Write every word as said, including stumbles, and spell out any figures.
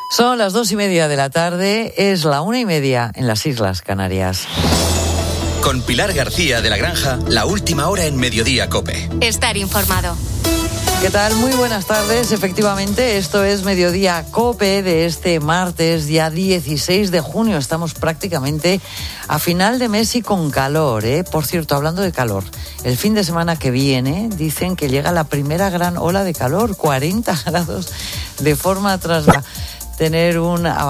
Son las dos y media de la tarde, es la una y media en las Islas Canarias. Con Pilar García de la Granja, la última hora en Mediodía COPE. Estar informado. ¿Qué tal? Muy buenas tardes. Efectivamente, esto es Mediodía COPE de este martes, día dieciséis de junio. Estamos prácticamente a final de mes y con calor, ¿eh? Por cierto, hablando de calor, el fin de semana que viene dicen que llega la primera gran ola de calor, cuarenta grados de forma tras tener un